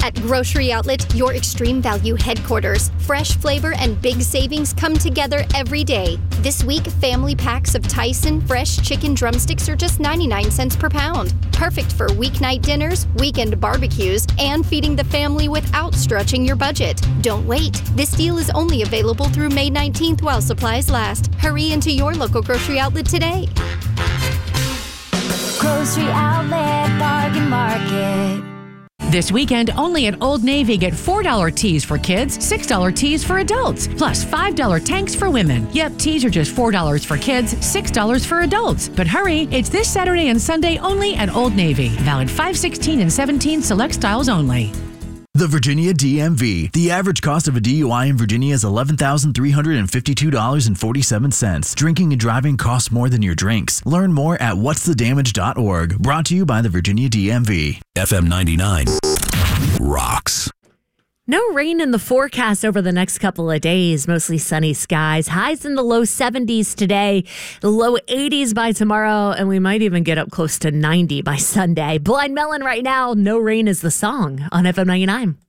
At Grocery Outlet, your extreme value headquarters, fresh flavor and big savings come together every day. This week, family packs of Tyson fresh chicken drumsticks are just 99 cents per pound. Perfect for weeknight dinners, weekend barbecues, and feeding the family without stretching your budget. Don't wait. This deal is only available through May 19th while supplies last. Hurry into your local Grocery Outlet today. Grocery Outlet Bargain Market. This weekend, only at Old Navy, get $4 tees for kids, $6 tees for adults, plus $5 tanks for women. Yep, tees are just $4 for kids, $6 for adults. But hurry, it's this Saturday and Sunday only at Old Navy. Valid 5/16 and 17 select styles only. The Virginia DMV. The average cost of a DUI in Virginia is $11,352.47. Drinking and driving costs more than your drinks. Learn more at whatsthedamage.org. Brought to you by the Virginia DMV. FM 99 rocks. No rain in the forecast over the next couple of days. Mostly sunny skies. Highs in the low 70s today, the low 80s by tomorrow, and we might even get up close to 90 by Sunday. Blind Melon right now. No Rain is the song on FM 99.